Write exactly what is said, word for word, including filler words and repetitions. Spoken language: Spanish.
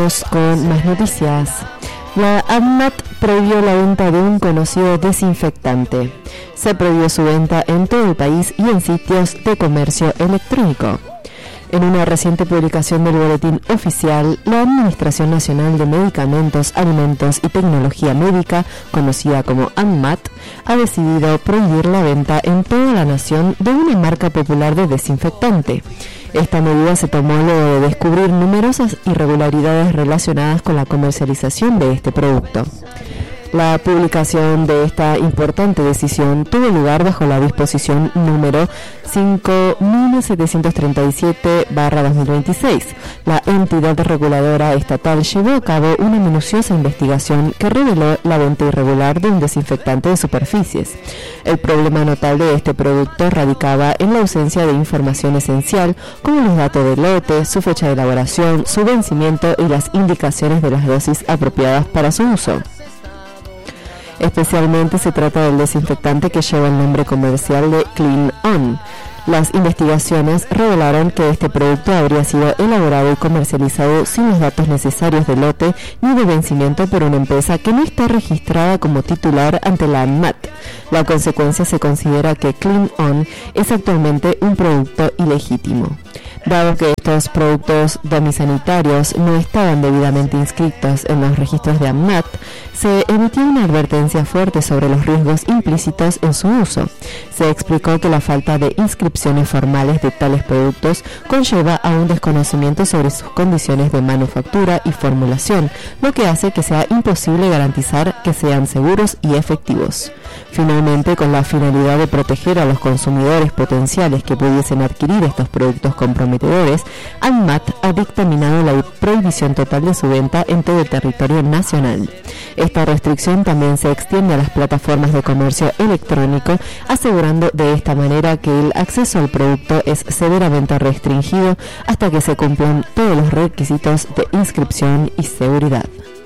Vamos con más noticias. La ANMAT prohibió la venta de un conocido desinfectante. Se prohibió su venta en todo el país y en sitios de comercio electrónico. En una reciente publicación del Boletín Oficial, la Administración Nacional de Medicamentos, Alimentos y Tecnología Médica, conocida como ANMAT, ha decidido prohibir la venta en toda la nación de una marca popular de desinfectante. Esta medida se tomó luego de descubrir numerosas irregularidades relacionadas con la comercialización de este producto. La publicación de esta importante decisión tuvo lugar bajo la disposición número cinco mil setecientos treinta y siete barra dos mil veintiséis. La entidad reguladora estatal llevó a cabo una minuciosa investigación que reveló la venta irregular de un desinfectante de superficies. El problema notable de este producto radicaba en la ausencia de información esencial, como los datos del lote, su fecha de elaboración, su vencimiento y las indicaciones de las dosis apropiadas para su uso. Especialmente se trata del desinfectante que lleva el nombre comercial de Clean On. Las investigaciones revelaron que este producto habría sido elaborado y comercializado sin los datos necesarios de lote ni de vencimiento por una empresa que no está registrada como titular ante la ANMAT. La consecuencia se considera que Clean On es actualmente un producto ilegítimo. Dado que estos productos domisanitarios no estaban debidamente inscritos en los registros de ANMAT, se emitió una advertencia fuerte sobre los riesgos implícitos en su uso. Se explicó que la falta de inscripciones formales de tales productos conlleva a un desconocimiento sobre sus condiciones de manufactura y formulación, lo que hace que sea imposible garantizar que sean seguros y efectivos. Finalmente, con la finalidad de proteger a los consumidores potenciales que pudiesen adquirir estos productos comprometedores, ANMAT ha dictaminado la prohibición total de su venta en todo el territorio nacional. Esta restricción también se extiende a las plataformas de comercio electrónico, asegurando de esta manera que el acceso al producto es severamente restringido hasta que se cumplan todos los requisitos de inscripción y seguridad.